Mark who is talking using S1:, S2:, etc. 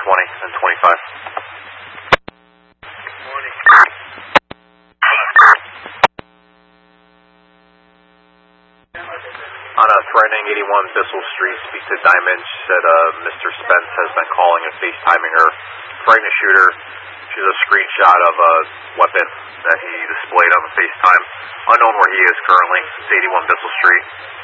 S1: 20 and 25.
S2: Morning.
S1: On threatening 81 Bissell Street, speak to Diamond. She said Mr. Spence has been calling and FaceTiming her, threatening to shoot her. She's a screenshot of a weapon that he displayed on the FaceTime. Unknown where he is currently. It's 81 Bissell Street.